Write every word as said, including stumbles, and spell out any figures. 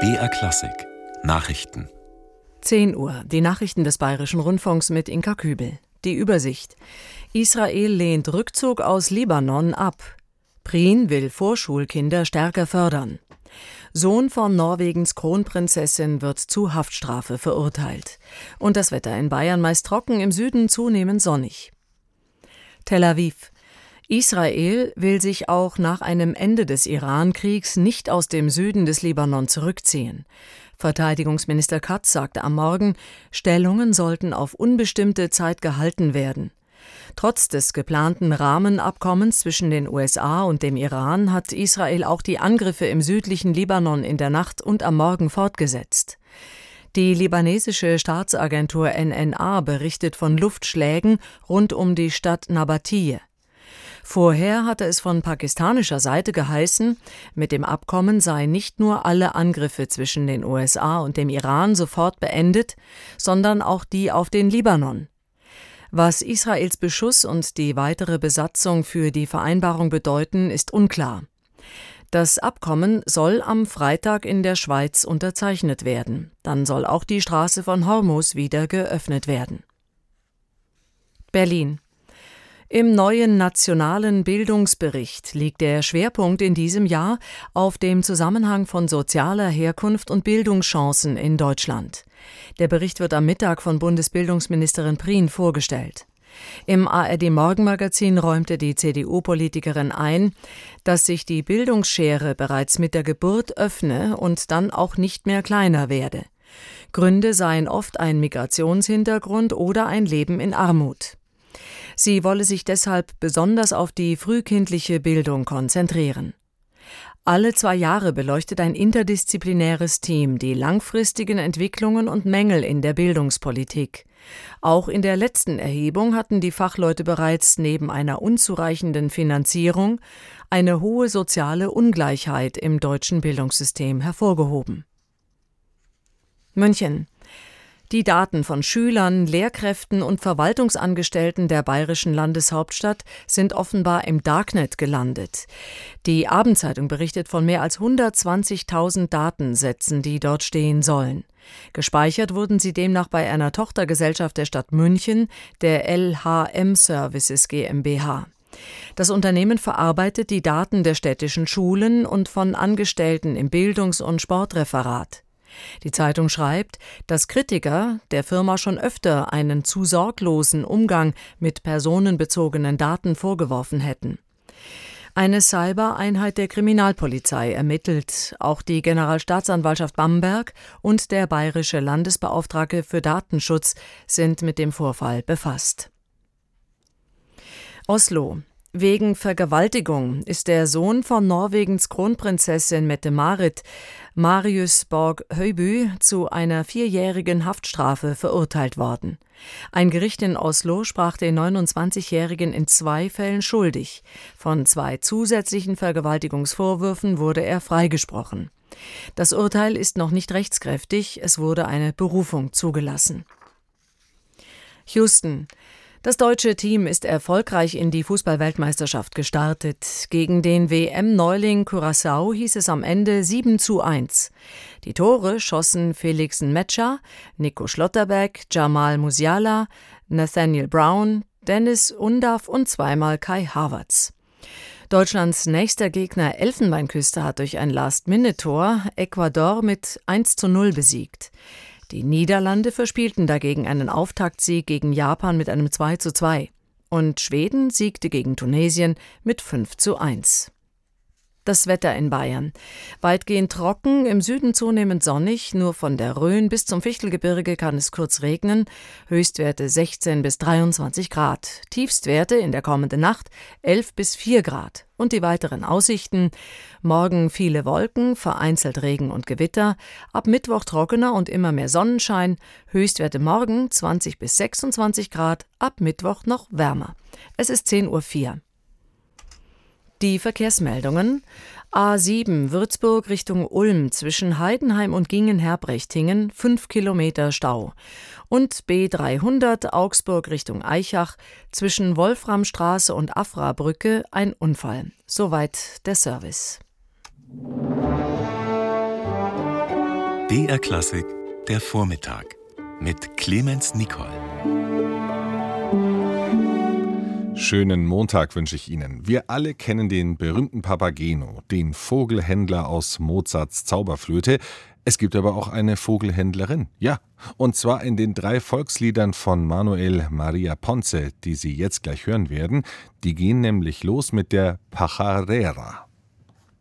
B R Klassik Nachrichten. zehn Uhr, die Nachrichten des Bayerischen Rundfunks mit Inka Kübel. Die Übersicht. Israel lehnt Rückzug aus Libanon ab. Prien will Vorschulkinder stärker fördern. Sohn von Norwegens Kronprinzessin wird zu Haftstrafe verurteilt. Und das Wetter in Bayern meist trocken, im Süden zunehmend sonnig. Tel Aviv. Israel will sich auch nach einem Ende des Iran-Kriegs nicht aus dem Süden des Libanon zurückziehen. Verteidigungsminister Katz sagte am Morgen, Stellungen sollten auf unbestimmte Zeit gehalten werden. Trotz des geplanten Rahmenabkommens zwischen den U S A und dem Iran hat Israel auch die Angriffe im südlichen Libanon in der Nacht und am Morgen fortgesetzt. Die libanesische Staatsagentur N N A berichtet von Luftschlägen rund um die Stadt Nabatiyeh. Vorher hatte es von pakistanischer Seite geheißen, mit dem Abkommen seien nicht nur alle Angriffe zwischen den U S A und dem Iran sofort beendet, sondern auch die auf den Libanon. Was Israels Beschuss und die weitere Besatzung für die Vereinbarung bedeuten, ist unklar. Das Abkommen soll am Freitag in der Schweiz unterzeichnet werden. Dann soll auch die Straße von Hormuz wieder geöffnet werden. Berlin. Im neuen nationalen Bildungsbericht liegt der Schwerpunkt in diesem Jahr auf dem Zusammenhang von sozialer Herkunft und Bildungschancen in Deutschland. Der Bericht wird am Mittag von Bundesbildungsministerin Prien vorgestellt. Im A R D-Morgenmagazin räumte die C D U-Politikerin ein, dass sich die Bildungsschere bereits mit der Geburt öffne und dann auch nicht mehr kleiner werde. Gründe seien oft ein Migrationshintergrund oder ein Leben in Armut. Sie wolle sich deshalb besonders auf die frühkindliche Bildung konzentrieren. Alle zwei Jahre beleuchtet ein interdisziplinäres Team die langfristigen Entwicklungen und Mängel in der Bildungspolitik. Auch in der letzten Erhebung hatten die Fachleute bereits neben einer unzureichenden Finanzierung eine hohe soziale Ungleichheit im deutschen Bildungssystem hervorgehoben. München. Die Daten von Schülern, Lehrkräften und Verwaltungsangestellten der bayerischen Landeshauptstadt sind offenbar im Darknet gelandet. Die Abendzeitung berichtet von mehr als hundertzwanzigtausend Datensätzen, die dort stehen sollen. Gespeichert wurden sie demnach bei einer Tochtergesellschaft der Stadt München, der L H M Services GmbH. Das Unternehmen verarbeitet die Daten der städtischen Schulen und von Angestellten im Bildungs- und Sportreferat. Die Zeitung schreibt, dass Kritiker der Firma schon öfter einen zu sorglosen Umgang mit personenbezogenen Daten vorgeworfen hätten. Eine Cyber-Einheit der Kriminalpolizei ermittelt. Auch die Generalstaatsanwaltschaft Bamberg und der bayerische Landesbeauftragte für Datenschutz sind mit dem Vorfall befasst. Oslo. Wegen Vergewaltigung ist der Sohn von Norwegens Kronprinzessin Mette-Marit, Marius Borg Høiby, zu einer vierjährigen Haftstrafe verurteilt worden. Ein Gericht in Oslo sprach den neunundzwanzigjährigen in zwei Fällen schuldig. Von zwei zusätzlichen Vergewaltigungsvorwürfen wurde er freigesprochen. Das Urteil ist noch nicht rechtskräftig, es wurde eine Berufung zugelassen. Houston. Das deutsche Team ist erfolgreich in die Fußball-Weltmeisterschaft gestartet. Gegen den W M-Neuling Curaçao hieß es am Ende sieben zu eins. Die Tore schossen Felix Nmecha, Nico Schlotterbeck, Jamal Musiala, Nathaniel Brown, Dennis Undav und zweimal Kai Havertz. Deutschlands nächster Gegner Elfenbeinküste hat durch ein Last-Minute-Tor Ecuador mit eins zu null besiegt. Die Niederlande verspielten dagegen einen Auftaktsieg gegen Japan mit einem zwei zu zwei. Und Schweden siegte gegen Tunesien mit fünf zu eins. Das Wetter in Bayern. Weitgehend trocken, im Süden zunehmend sonnig, nur von der Rhön bis zum Fichtelgebirge kann es kurz regnen, Höchstwerte sechzehn bis dreiundzwanzig Grad, Tiefstwerte in der kommenden Nacht elf bis vier Grad. Und die weiteren Aussichten: Morgen viele Wolken, vereinzelt Regen und Gewitter, ab Mittwoch trockener und immer mehr Sonnenschein, Höchstwerte morgen zwanzig bis sechsundzwanzig Grad, ab Mittwoch noch wärmer. Es ist zehn Uhr vier. Die Verkehrsmeldungen: A sieben Würzburg Richtung Ulm zwischen Heidenheim und Gingen-Herbrechtingen fünf Kilometer Stau und B dreihundert Augsburg Richtung Aichach zwischen Wolframstraße und Afra-Brücke ein Unfall. Soweit der Service. B R Klassik, der Vormittag mit Clemens Nicol. Schönen Montag wünsche ich Ihnen. Wir alle kennen den berühmten Papageno, den Vogelhändler aus Mozarts Zauberflöte. Es gibt aber auch eine Vogelhändlerin, ja, und zwar in den drei Volksliedern von Manuel Maria Ponce, die Sie jetzt gleich hören werden. Die gehen nämlich los mit der Pajarera.